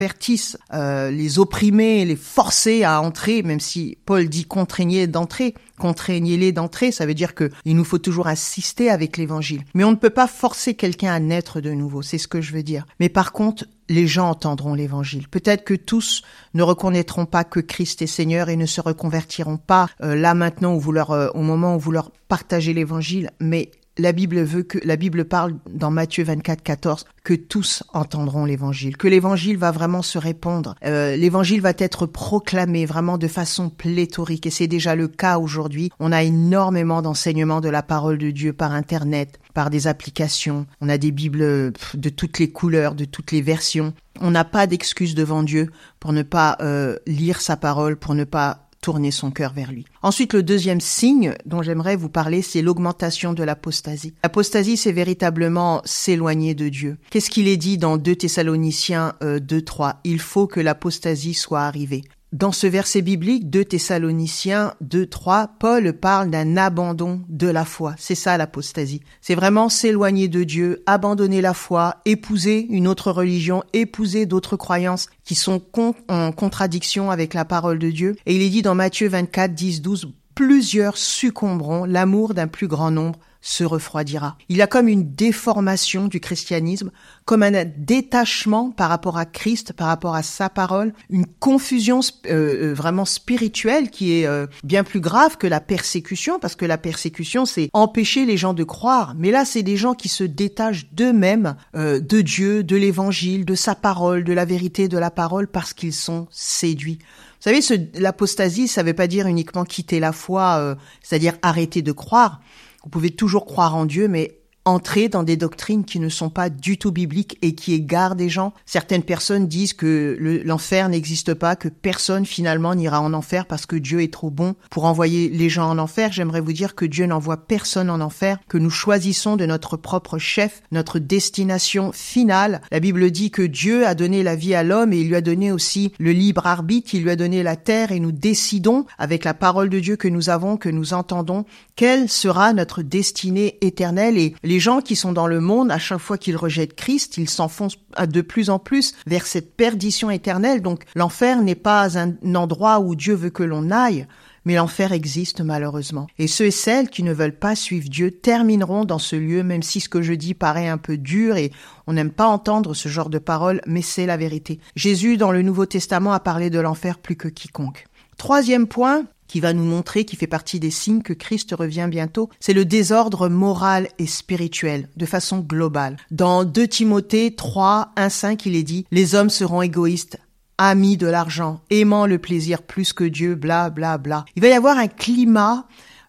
convertissent les opprimés, les forcer à entrer, même si Paul dit contraignez-les d'entrer, ça veut dire que il nous faut toujours insister avec l'évangile. Mais on ne peut pas forcer quelqu'un à naître de nouveau, c'est ce que je veux dire. Mais par contre, les gens entendront l'évangile. Peut-être que tous ne reconnaîtront pas que Christ est Seigneur et ne se reconvertiront pas là maintenant au moment où vous leur partagez l'évangile, mais la Bible parle dans Matthieu 24, 14 que tous entendront l'évangile, que l'évangile va vraiment se répandre. L'évangile va être proclamé vraiment de façon pléthorique et c'est déjà le cas aujourd'hui. On a énormément d'enseignements de la parole de Dieu par Internet, par des applications. On a des Bibles de toutes les couleurs, de toutes les versions. On n'a pas d'excuse devant Dieu pour ne pas lire sa parole, pour ne pas tourner son cœur vers lui. Ensuite, le deuxième signe dont j'aimerais vous parler, c'est l'augmentation de l'apostasie. L'apostasie, c'est véritablement s'éloigner de Dieu. Qu'est-ce qu'il est dit dans 2 Thessaloniciens 2:3 ? Il faut que l'apostasie soit arrivée. Dans ce verset biblique, 2 Thessaloniciens 2:3, Paul parle d'un abandon de la foi. C'est ça l'apostasie. C'est vraiment s'éloigner de Dieu, abandonner la foi, épouser une autre religion, épouser d'autres croyances qui sont en contradiction avec la parole de Dieu. Et il est dit dans Matthieu 24, 10, 12, plusieurs succomberont, l'amour d'un plus grand nombre se refroidira. Il y a comme une déformation du christianisme, comme un détachement par rapport à Christ, par rapport à sa parole, une confusion vraiment spirituelle qui est bien plus grave que la persécution, parce que la persécution, c'est empêcher les gens de croire. Mais là, c'est des gens qui se détachent d'eux-mêmes, de Dieu, de l'évangile, de sa parole, de la vérité de la parole, parce qu'ils sont séduits. Vous savez, l'apostasie, ça veut pas dire uniquement quitter la foi, c'est-à-dire arrêter de croire. Vous pouvez toujours croire en Dieu, mais entrer dans des doctrines qui ne sont pas du tout bibliques et qui égarent des gens. Certaines personnes disent que l'enfer n'existe pas, que personne finalement n'ira en enfer parce que Dieu est trop bon pour envoyer les gens en enfer. J'aimerais vous dire que Dieu n'envoie personne en enfer, que nous choisissons de notre propre chef, notre destination finale. La Bible dit que Dieu a donné la vie à l'homme et il lui a donné aussi le libre arbitre, il lui a donné la terre et nous décidons avec la parole de Dieu que nous avons, que nous entendons, quelle sera notre destinée éternelle. Et les gens qui sont dans le monde, à chaque fois qu'ils rejettent Christ, ils s'enfoncent de plus en plus vers cette perdition éternelle. Donc l'enfer n'est pas un endroit où Dieu veut que l'on aille, mais l'enfer existe malheureusement. Et ceux et celles qui ne veulent pas suivre Dieu termineront dans ce lieu, même si ce que je dis paraît un peu dur et on n'aime pas entendre ce genre de paroles, mais c'est la vérité. Jésus, dans le Nouveau Testament, a parlé de l'enfer plus que quiconque. Troisième point, qui va nous montrer, qui fait partie des signes que Christ revient bientôt, c'est le désordre moral et spirituel, de façon globale. Dans 2 Timothée 3, 1, 5, il est dit « Les hommes seront égoïstes, amis de l'argent, aimant le plaisir plus que Dieu, bla bla bla ». Il va y avoir un climat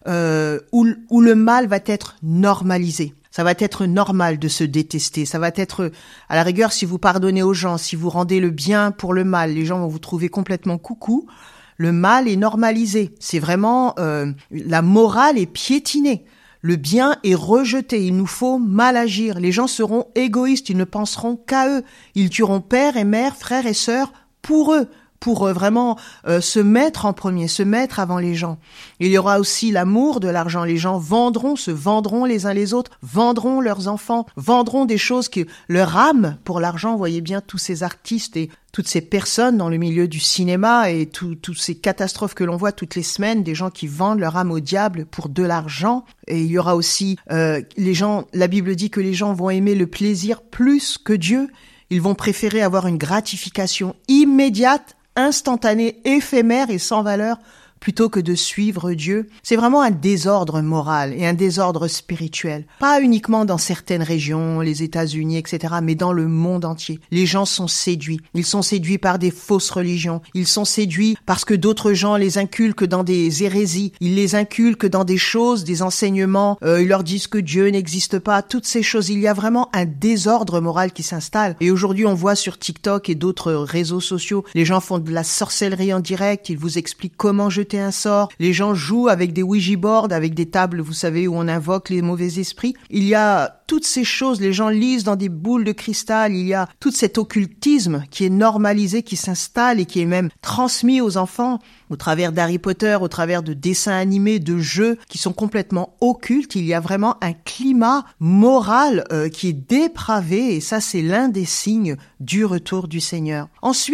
où le mal va être normalisé. Ça va être normal de se détester. Ça va être, à la rigueur, si vous pardonnez aux gens, si vous rendez le bien pour le mal, les gens vont vous trouver complètement coucou. Le mal est normalisé. C'est vraiment, la morale est piétinée. Le bien est rejeté. Il nous faut mal agir. Les gens seront égoïstes. Ils ne penseront qu'à eux. Ils tueront père et mère, frères et sœurs pour eux. Pour vraiment se mettre en premier, se mettre avant les gens. Il y aura aussi l'amour de l'argent. Les gens se vendront les uns les autres, vendront leurs enfants, vendront des choses que leur âme pour l'argent. Vous voyez bien tous ces artistes et toutes ces personnes dans le milieu du cinéma et toutes ces catastrophes que l'on voit toutes les semaines, des gens qui vendent leur âme au diable pour de l'argent. Et il y aura aussi les gens, la Bible dit que les gens vont aimer le plaisir plus que Dieu. Ils vont préférer avoir une gratification immédiate, instantané, éphémère et sans valeur, plutôt que de suivre Dieu. C'est vraiment un désordre moral et un désordre spirituel. Pas uniquement dans certaines régions, les États-Unis, etc., mais dans le monde entier. Les gens sont séduits. Ils sont séduits par des fausses religions. Ils sont séduits parce que d'autres gens les inculquent dans des hérésies. Ils les inculquent dans des choses, des enseignements. Ils leur disent que Dieu n'existe pas. Toutes ces choses. Il y a vraiment un désordre moral qui s'installe. Et aujourd'hui, on voit sur TikTok et d'autres réseaux sociaux, les gens font de la sorcellerie en direct. Ils vous expliquent comment jeter jeter un sort. Les gens jouent avec des Ouija boards, avec des tables, vous savez, où on invoque les mauvais esprits. Il y a toutes ces choses, les gens lisent dans des boules de cristal, il y a tout cet occultisme qui est normalisé, qui s'installe et qui est même transmis aux enfants au travers d'Harry Potter, au travers de dessins animés, de jeux qui sont complètement occultes. Il y a vraiment un climat moral qui est dépravé et ça, c'est l'un des signes du retour du Seigneur. Ensuite,